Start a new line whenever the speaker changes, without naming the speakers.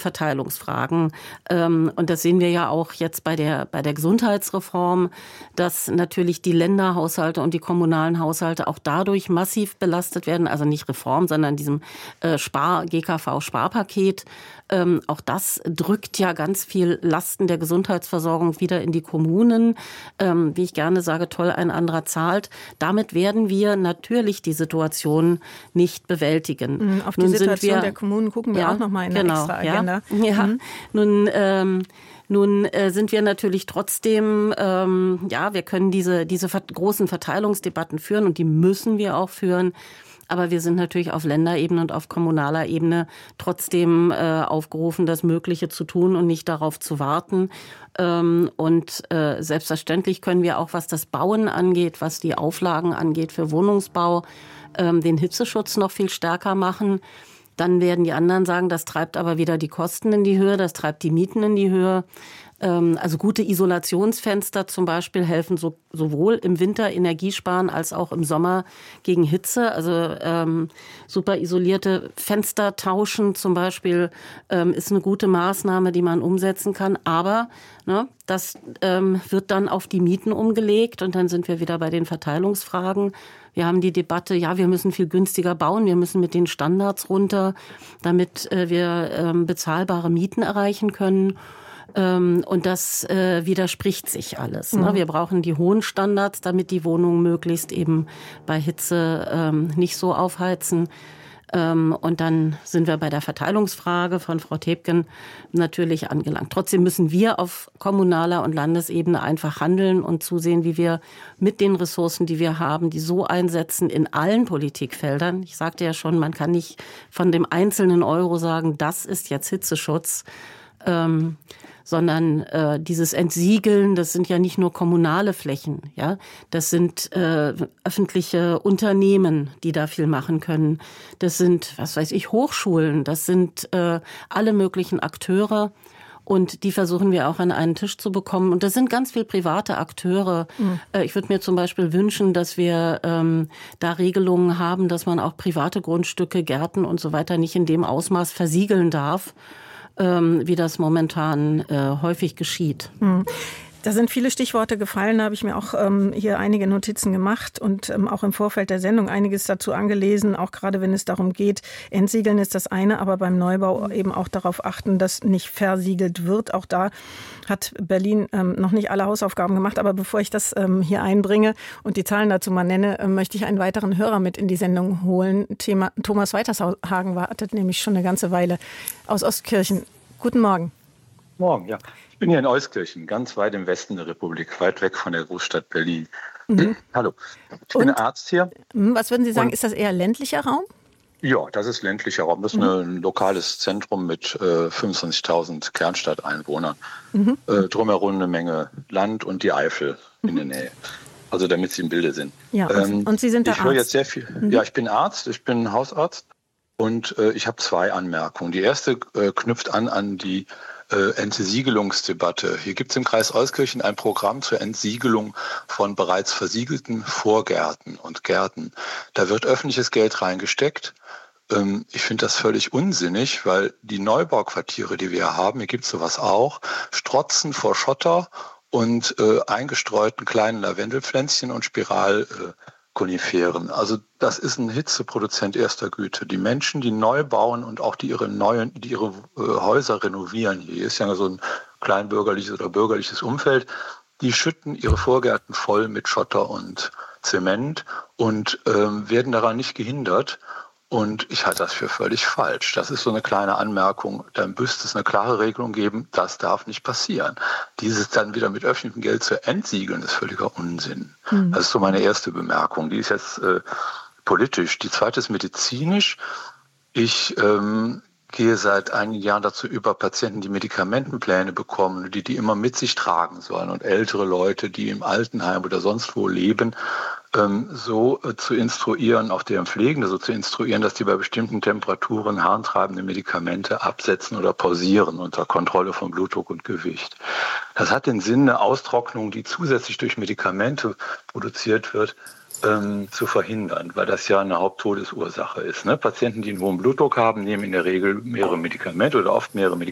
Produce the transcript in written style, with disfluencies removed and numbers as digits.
Verteilungsfragen. Und das sehen wir ja auch jetzt bei der Gesundheitsreform, dass natürlich die Länderhaushalte und die kommunalen Haushalte auch dadurch massiv belastet werden. Also nicht Reform, sondern diesem GKV-Sparpaket. Auch das drückt ja ganz viel Lasten der Gesundheitsversorgung wieder in die Kommunen. Wie ich gerne sage, toll, ein anderer zahlt. Damit werden wir natürlich die Situation nicht bewältigen.
Auf die Situation der Kommunen gucken wir auch nochmal in der extra Agenda.
Ja. Nun sind wir natürlich trotzdem, wir können diese großen Verteilungsdebatten führen und die müssen wir auch führen. Aber wir sind natürlich auf Länderebene und auf kommunaler Ebene trotzdem aufgerufen, das Mögliche zu tun und nicht darauf zu warten. Und selbstverständlich können wir auch, was das Bauen angeht, was die Auflagen angeht für Wohnungsbau, den Hitzeschutz noch viel stärker machen. Dann werden die anderen sagen, das treibt aber wieder die Kosten in die Höhe, das treibt die Mieten in die Höhe. Also gute Isolationsfenster zum Beispiel helfen sowohl im Winter Energiesparen als auch im Sommer gegen Hitze. Also super isolierte Fenster tauschen zum Beispiel ist eine gute Maßnahme, die man umsetzen kann. Aber das wird dann auf die Mieten umgelegt und dann sind wir wieder bei den Verteilungsfragen. Wir haben die Debatte, wir müssen viel günstiger bauen, wir müssen mit den Standards runter, damit wir bezahlbare Mieten erreichen können. Und das widerspricht sich alles. Ne? Wir brauchen die hohen Standards, damit die Wohnungen möglichst eben bei Hitze nicht so aufheizen. Und dann sind wir bei der Verteilungsfrage von Frau Thebken natürlich angelangt. Trotzdem müssen wir auf kommunaler und Landesebene einfach handeln und zusehen, wie wir mit den Ressourcen, die wir haben, die so einsetzen in allen Politikfeldern. Ich sagte ja schon, man kann nicht von dem einzelnen Euro sagen, das ist jetzt Hitzeschutz. Sondern dieses Entsiegeln, das sind ja nicht nur kommunale Flächen, das sind öffentliche Unternehmen, die da viel machen können. Das sind, Hochschulen, das sind alle möglichen Akteure. Und die versuchen wir auch an einen Tisch zu bekommen. Und das sind ganz viel private Akteure. Ich würde mir zum Beispiel wünschen, dass wir da Regelungen haben, dass man auch private Grundstücke, Gärten und so weiter nicht in dem Ausmaß versiegeln darf, wie das momentan häufig geschieht.
Da sind viele Stichworte gefallen, da habe ich mir auch hier einige Notizen gemacht und auch im Vorfeld der Sendung einiges dazu angelesen, auch gerade wenn es darum geht, entsiegeln ist das eine, aber beim Neubau eben auch darauf achten, dass nicht versiegelt wird. Auch da hat Berlin noch nicht alle Hausaufgaben gemacht, aber bevor ich das hier einbringe und die Zahlen dazu mal nenne, möchte ich einen weiteren Hörer mit in die Sendung holen. Thomas Weitershagen wartet nämlich schon eine ganze Weile aus Ostkirchen. Guten Morgen.
Morgen, ja. Ich bin hier in Euskirchen, ganz weit im Westen der Republik, weit weg von der Großstadt Berlin. Hallo, ich bin Arzt hier.
Was würden Sie sagen, ist das eher ländlicher Raum?
Ja, das ist ländlicher Raum. Das ist ein lokales Zentrum mit 25.000 Kernstadteinwohnern. Drumherum eine Menge Land und die Eifel in der Nähe. Also damit Sie im Bilde sind.
Ja, und Sie sind der Arzt?
Ich höre jetzt sehr viel. Ja, ich bin Arzt, ich bin Hausarzt und ich habe 2 Anmerkungen. Die erste knüpft an die Entsiegelungsdebatte. Hier gibt es im Kreis Euskirchen ein Programm zur Entsiegelung von bereits versiegelten Vorgärten und Gärten. Da wird öffentliches Geld reingesteckt. Ich finde das völlig unsinnig, weil die Neubauquartiere, die wir haben, hier gibt es sowas auch, strotzen vor Schotter und eingestreuten kleinen Lavendelpflänzchen und Spiralkoniferen. Also das ist ein Hitzeproduzent erster Güte. Die Menschen, die neu bauen und auch die ihre Häuser renovieren, hier ist ja so ein kleinbürgerliches oder bürgerliches Umfeld, die schütten ihre Vorgärten voll mit Schotter und Zement und werden daran nicht gehindert. Und ich halte das für völlig falsch. Das ist so eine kleine Anmerkung. Dann müsste es eine klare Regelung geben, das darf nicht passieren. Dieses dann wieder mit öffentlichem Geld zu entsiegeln, ist völliger Unsinn. Das ist so meine erste Bemerkung. Die ist jetzt politisch. Die zweite ist medizinisch. Ich gehe seit einigen Jahren dazu über, Patienten, die Medikamentenpläne bekommen, die immer mit sich tragen sollen und ältere Leute, die im Altenheim oder sonst wo leben, so zu instruieren, auch deren Pflegende so zu instruieren, dass die bei bestimmten Temperaturen harntreibende Medikamente absetzen oder pausieren unter Kontrolle von Blutdruck und Gewicht. Das hat den Sinn, eine Austrocknung, die zusätzlich durch Medikamente produziert wird, zu verhindern, weil das ja eine Haupttodesursache ist. Ne? Patienten, die einen hohen Blutdruck haben, nehmen in der Regel mehrere Medikamente oder oft mehrere Medikamente